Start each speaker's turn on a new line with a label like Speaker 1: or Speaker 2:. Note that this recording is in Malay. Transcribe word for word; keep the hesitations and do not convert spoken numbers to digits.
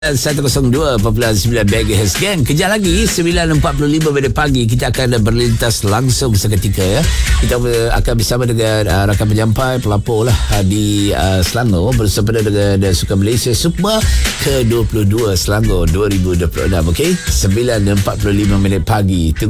Speaker 1: seratus dua perpuluhan sembilan megahertz gang. Kejap lagi sembilan empat puluh lima minit pagi kita akan berlintas langsung seketika ya. Kita akan bersama dengan uh, rakan penyampai pelapor lah uh, di uh, Selangor bersama dengan uh, Sukan Malaysia Super ke dua puluh dua Selangor dua ribu dua puluh enam. Okey, sembilan empat puluh lima minit pagi. Tunggu